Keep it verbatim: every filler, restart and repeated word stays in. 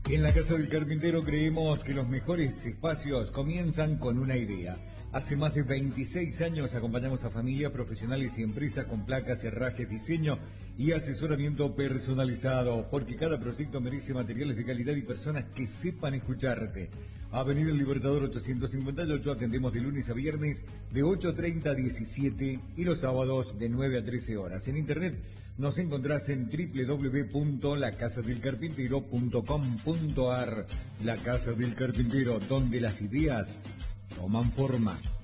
En la Casa del Carpintero creemos que los mejores espacios comienzan con una idea. Hace más de veintiséis años acompañamos a familias, profesionales y empresas con placas, herrajes, diseño y asesoramiento personalizado, porque cada proyecto merece materiales de calidad y personas que sepan escucharte. Avenida El Libertador ochocientos cincuenta y ocho, atendemos de lunes a viernes de ocho treinta a diecisiete y los sábados de nueve a trece horas. En internet nos encontrás en doble u doble u doble u punto la casa del carpintero punto com punto a r. La Casa del Carpintero, donde las ideas toman forma.